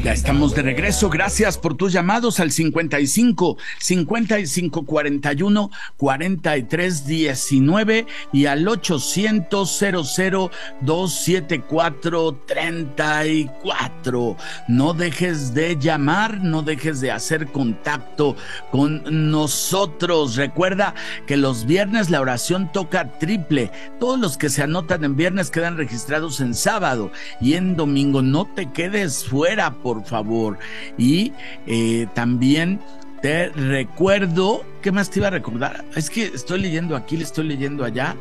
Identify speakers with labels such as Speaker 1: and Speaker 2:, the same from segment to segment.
Speaker 1: Ya estamos de regreso. Gracias por tus llamados al 55 41 43 19 y al 800 274 34. No dejes de llamar, no dejes de hacer contacto con nosotros. Recuerda que los viernes la oración toca triple. Todos los que se anotan en viernes quedan registrados en sábado y en domingo. No te quedes fuera, por favor. Y también te recuerdo, ¿qué más te iba a recordar? Es que estoy leyendo aquí, le estoy leyendo allá.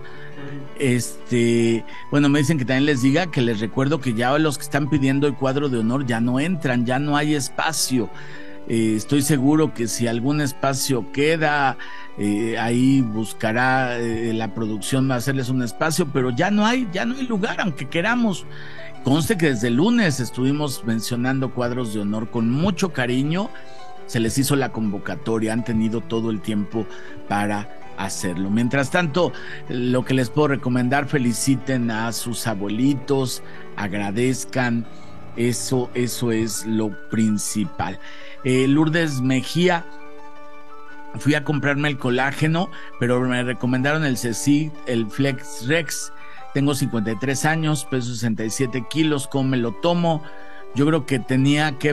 Speaker 1: Bueno, me dicen que también les diga que les recuerdo que ya los que están pidiendo el cuadro de honor ya no entran, ya no hay espacio. Estoy seguro que si algún espacio queda, ahí buscará la producción va a hacerles un espacio, pero ya no hay lugar, aunque queramos. Conste que desde el lunes estuvimos mencionando cuadros de honor con mucho cariño, se les hizo la convocatoria, han tenido todo el tiempo para hacerlo. Mientras tanto, lo que les puedo recomendar, feliciten a sus abuelitos, agradezcan, eso es lo principal. Lourdes Mejía, fui a comprarme el colágeno, pero me recomendaron el CECID, el Flex Rex. Tengo 53 años, peso 67 kilos, ¿cómo me lo tomo? Yo creo que tenía que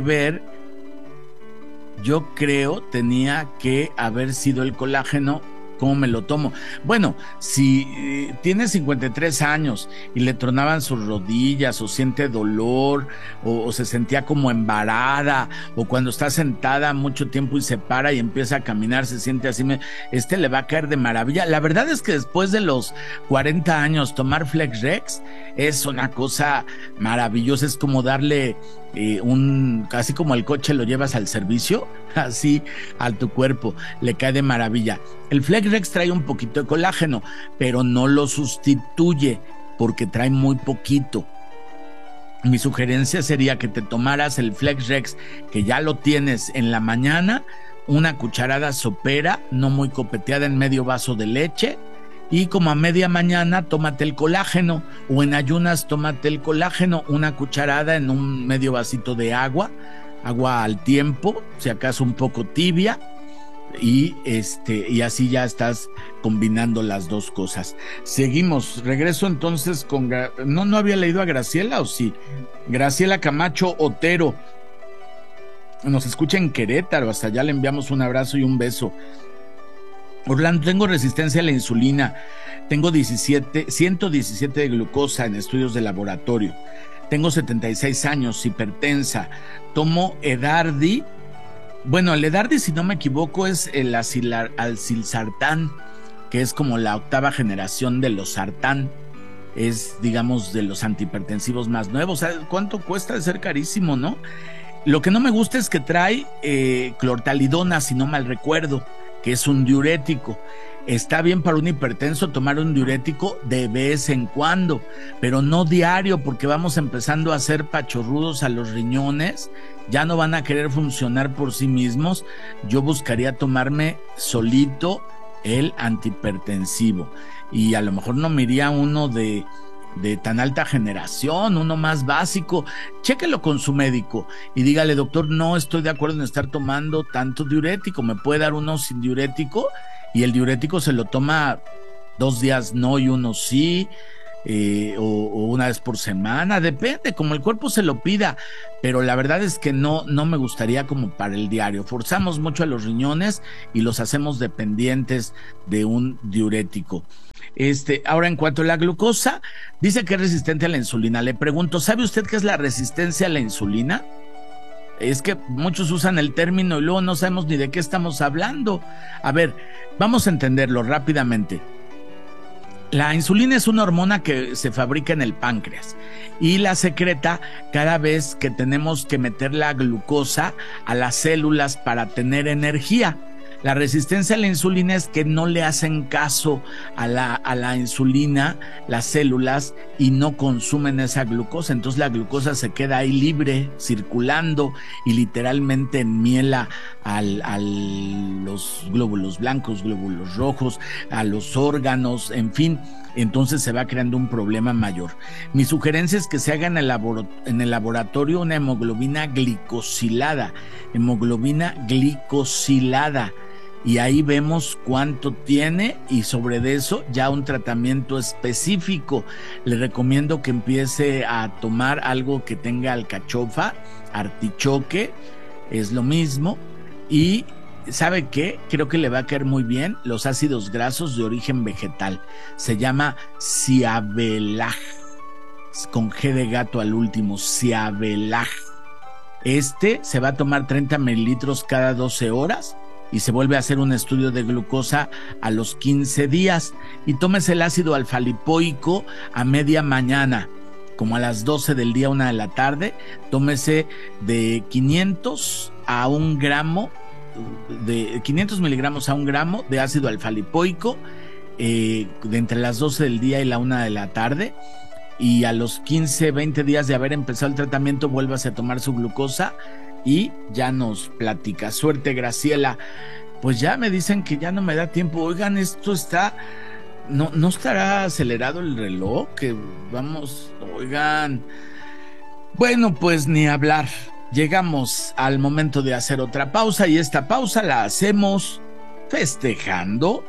Speaker 1: haber sido el colágeno. ¿Cómo me lo tomo? Bueno, si tiene 53 años y le tronaban sus rodillas o siente dolor o se sentía como embarada o cuando está sentada mucho tiempo y se para y empieza a caminar, se siente así, le va a caer de maravilla. La verdad es que después de los 40 años tomar FlexRex es una cosa maravillosa, es como darle casi como el coche lo llevas al servicio, así a tu cuerpo, le cae de maravilla. El FlexRex trae un poquito de colágeno, pero no lo sustituye porque trae muy poquito. Mi sugerencia sería que te tomaras el FlexRex, que ya lo tienes en la mañana, una cucharada sopera, no muy copeteada, en medio vaso de leche, y como a media mañana tómate el colágeno, o en ayunas tómate el colágeno, una cucharada en un medio vasito de agua al tiempo, si acaso un poco tibia, y así ya estás combinando las dos cosas. Seguimos, regreso entonces con no había leído a Graciela, ¿o sí? Graciela Camacho Otero nos escucha en Querétaro, hasta allá le enviamos un abrazo y un beso. Orlando, tengo resistencia a la insulina, tengo 117 de glucosa en estudios de laboratorio, tengo 76 años, hipertensa, tomo Edardi. Bueno, el Edardi, si no me equivoco, es el Alcilsartán, que es como la 8ª generación de los sartán, es, digamos, de los antihipertensivos más nuevos. ¿Cuánto cuesta? De ser carísimo, ¿no? Lo que no me gusta es que trae clortalidona, si no mal recuerdo, que es un diurético. Está bien para un hipertenso tomar un diurético de vez en cuando, pero no diario, porque vamos empezando a hacer pachorrudos a los riñones, ya no van a querer funcionar por sí mismos. Yo buscaría tomarme solito el antihipertensivo, y a lo mejor no me iría uno de tan alta generación, uno más básico. Chéquelo con su médico y dígale: doctor, no estoy de acuerdo en estar tomando tanto diurético, ¿me puede dar uno sin diurético? Y el diurético se lo toma 2 días no y uno sí, o una vez por semana, depende, como el cuerpo se lo pida, pero la verdad es que no me gustaría como para el diario. Forzamos mucho a los riñones y los hacemos dependientes de un diurético. Ahora, en cuanto a la glucosa, dice que es resistente a la insulina. Le pregunto, ¿sabe usted qué es la resistencia a la insulina? Es que muchos usan el término y luego no sabemos ni de qué estamos hablando. A ver, vamos a entenderlo rápidamente. La insulina es una hormona que se fabrica en el páncreas y la secreta cada vez que tenemos que meter la glucosa a las células para tener energía. La resistencia a la insulina es que no le hacen caso a la insulina las células y no consumen esa glucosa. Entonces la glucosa se queda ahí libre, circulando, y literalmente enmiela a los glóbulos blancos, glóbulos rojos, a los órganos, en fin. entonces se va creando un problema mayor. Mi sugerencia es que se haga en el laboratorio una hemoglobina glicosilada, y ahí vemos cuánto tiene, y sobre eso ya un tratamiento específico. Le recomiendo que empiece a tomar algo que tenga alcachofa, artichoque, es lo mismo. Y ¿sabe qué? Creo que le va a caer muy bien los ácidos grasos de origen vegetal. Se llama Ciabelag, con G de gato al último, Ciabelag. Se va a tomar 30 mililitros cada 12 horas y se vuelve a hacer un estudio de glucosa a los 15 días. Y tómese el ácido alfa-lipoico a media mañana, como a las 12 del día, 1 de la tarde. Tómese de 500 a 1 gramo, de 500 miligramos a 1 gramo de ácido alfa-lipoico, de entre las 12 del día y la 1 de la tarde. Y a los 15, 20 días de haber empezado el tratamiento, vuélvase a tomar su glucosa y ya nos platica. Suerte, Graciela. Pues ya me dicen que ya no me da tiempo. Oigan, esto está... ¿No estará acelerado el reloj? Que vamos, oigan. Bueno, pues ni hablar. Llegamos al momento de hacer otra pausa, y esta pausa la hacemos festejando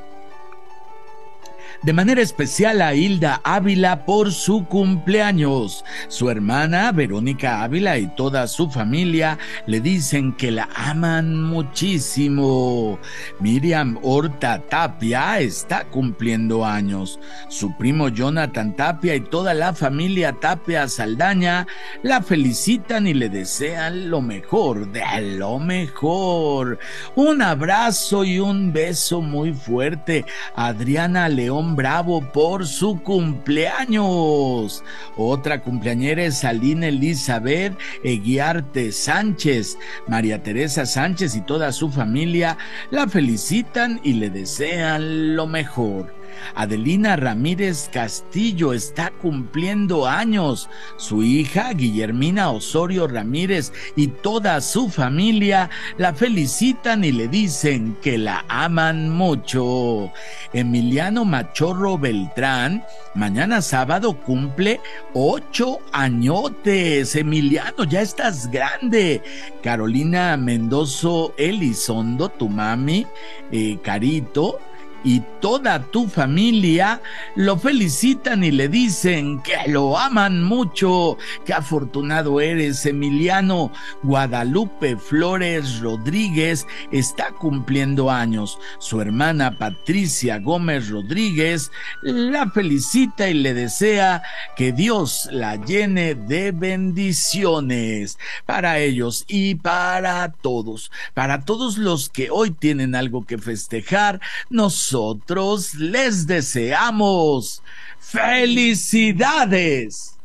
Speaker 1: de manera especial a Hilda Ávila por su cumpleaños. Su hermana Verónica Ávila y toda su familia le dicen que la aman muchísimo. Miriam Horta Tapia está cumpliendo años. Su primo Jonathan Tapia y toda la familia Tapia Saldaña la felicitan y le desean lo mejor de lo mejor. Un abrazo y un beso muy fuerte a Adriana León Bravo por su cumpleaños. Otra cumpleañera es Aline Elizabeth Eguiarte Sánchez. María Teresa Sánchez y toda su familia la felicitan y le desean lo mejor. Adelina Ramírez Castillo está cumpliendo años. Su hija Guillermina Osorio Ramírez y toda su familia la felicitan y le dicen que la aman mucho. Emiliano Machorro Beltrán mañana sábado cumple 8 añotes. Emiliano, ya estás grande. Carolina Mendoza Elizondo, tu mami, Carito, y toda tu familia lo felicitan y le dicen que lo aman mucho. Qué afortunado eres, Emiliano. Guadalupe Flores Rodríguez está cumpliendo años. Su hermana Patricia Gómez Rodríguez la felicita y le desea que Dios la llene de bendiciones. Para ellos y para todos los que hoy tienen algo que festejar, nosotros les deseamos ¡felicidades!